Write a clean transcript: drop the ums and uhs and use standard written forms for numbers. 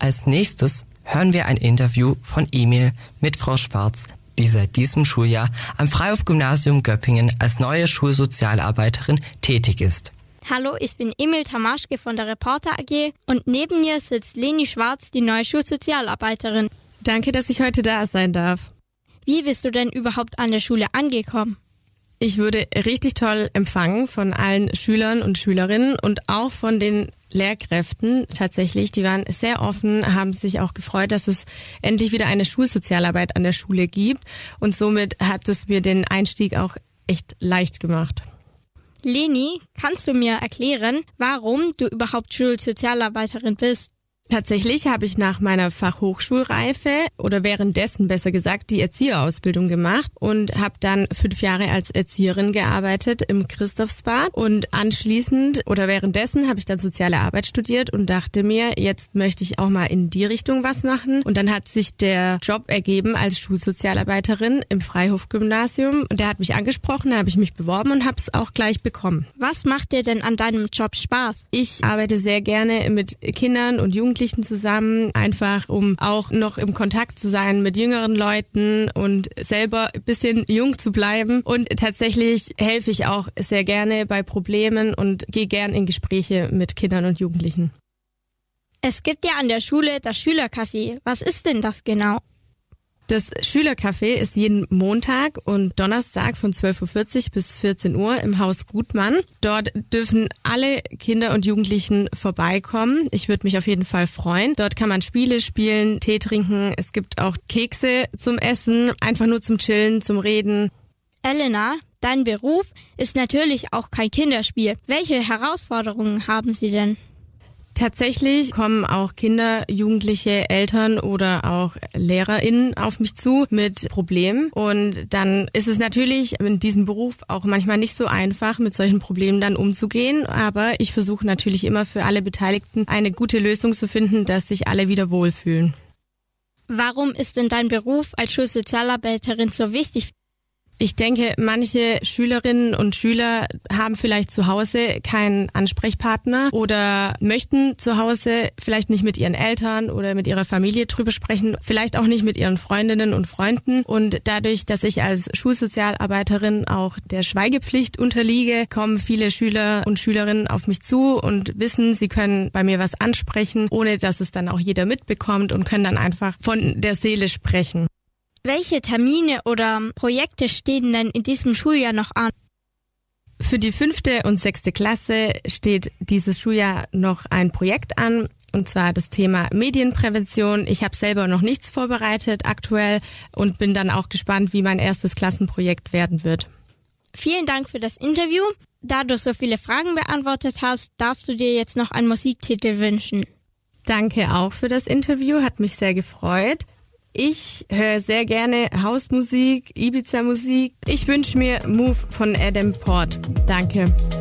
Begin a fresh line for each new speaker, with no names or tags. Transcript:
Als nächstes hören wir ein Interview von Emil mit Frau Schwarz, die seit diesem Schuljahr am Freihof-Gymnasium Göppingen als neue Schulsozialarbeiterin tätig ist.
Hallo, ich bin Emil Tamaschke von der Reporter AG und neben mir sitzt Leni Schwarz, die neue Schulsozialarbeiterin.
Danke, dass ich heute da sein darf.
Wie bist du denn überhaupt an der Schule angekommen?
Ich wurde richtig toll empfangen von allen Schülern und Schülerinnen und auch von den Lehrkräften tatsächlich. Die waren sehr offen, haben sich auch gefreut, dass es endlich wieder eine Schulsozialarbeit an der Schule gibt. Und somit hat es mir den Einstieg auch echt leicht gemacht.
Leni, kannst du mir erklären, warum du überhaupt Schulsozialarbeiterin bist?
Tatsächlich habe ich nach meiner Fachhochschulreife oder währenddessen besser gesagt die Erzieherausbildung gemacht und habe dann 5 Jahre als Erzieherin gearbeitet im Christophsbad und anschließend oder währenddessen habe ich dann soziale Arbeit studiert und dachte mir, jetzt möchte ich auch mal in die Richtung was machen und dann hat sich der Job ergeben als Schulsozialarbeiterin im Freihof-Gymnasium und der hat mich angesprochen, da habe ich mich beworben und habe es auch gleich bekommen.
Was macht dir denn an deinem Job Spaß?
Ich arbeite sehr gerne mit Kindern und Jugendlichen zusammen, einfach um auch noch im Kontakt zu sein mit jüngeren Leuten und selber ein bisschen jung zu bleiben. Und tatsächlich helfe ich auch sehr gerne bei Problemen und gehe gern in Gespräche mit Kindern und Jugendlichen.
Es gibt ja an der Schule das Schülercafé. Was ist denn das genau?
Das Schülercafé ist jeden Montag und Donnerstag von 12.40 Uhr bis 14 Uhr im Haus Gutmann. Dort dürfen alle Kinder und Jugendlichen vorbeikommen. Ich würde mich auf jeden Fall freuen. Dort kann man Spiele spielen, Tee trinken. Es gibt auch Kekse zum Essen, einfach nur zum Chillen, zum Reden.
Elena, dein Beruf ist natürlich auch kein Kinderspiel. Welche Herausforderungen haben Sie denn?
Tatsächlich kommen auch Kinder, Jugendliche, Eltern oder auch LehrerInnen auf mich zu mit Problemen. Und dann ist es natürlich in diesem Beruf auch manchmal nicht so einfach, mit solchen Problemen dann umzugehen. Aber ich versuche natürlich immer für alle Beteiligten eine gute Lösung zu finden, dass sich alle wieder wohlfühlen.
Warum ist denn dein Beruf als Schulsozialarbeiterin so wichtig?
Ich denke, manche Schülerinnen und Schüler haben vielleicht zu Hause keinen Ansprechpartner oder möchten zu Hause vielleicht nicht mit ihren Eltern oder mit ihrer Familie drüber sprechen, vielleicht auch nicht mit ihren Freundinnen und Freunden. Und dadurch, dass ich als Schulsozialarbeiterin auch der Schweigepflicht unterliege, kommen viele Schüler und Schülerinnen auf mich zu und wissen, sie können bei mir was ansprechen, ohne dass es dann auch jeder mitbekommt und können dann einfach von der Seele sprechen.
Welche Termine oder Projekte stehen denn in diesem Schuljahr noch an?
Für die 5. und 6. Klasse steht dieses Schuljahr noch ein Projekt an, und zwar das Thema Medienprävention. Ich habe selber noch nichts vorbereitet aktuell und bin dann auch gespannt, wie mein erstes Klassenprojekt werden wird.
Vielen Dank für das Interview. Da du so viele Fragen beantwortet hast, darfst du dir jetzt noch einen Musiktitel wünschen.
Danke auch für das Interview, hat mich sehr gefreut. Ich höre sehr gerne Hausmusik, Ibiza-Musik. Ich wünsche mir Move von Adam Port. Danke.